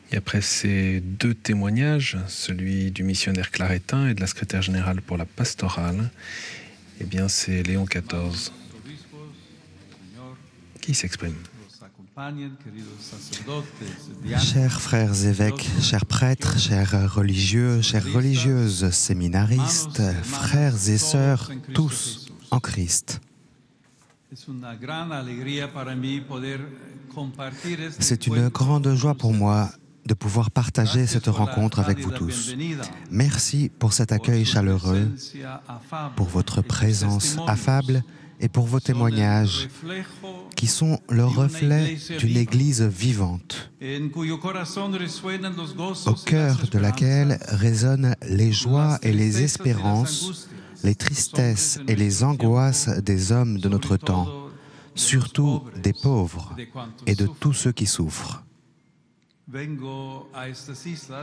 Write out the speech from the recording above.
Et après ces deux témoignages, celui du missionnaire claretin et de la secrétaire générale pour la pastorale, eh bien c'est Léon XIV qui s'exprime. Chers frères évêques, chers prêtres, chers religieux, chères religieuses, séminaristes, frères et sœurs, tous en Christ. C'est une grande joie pour moi de pouvoir partager cette rencontre avec vous tous. Merci pour cet accueil chaleureux, pour votre présence affable et pour vos témoignages qui sont le reflet d'une Église vivante, au cœur de laquelle résonnent les joies et les espérances, les tristesses et les angoisses des hommes de notre temps, surtout des pauvres et de tous ceux qui souffrent.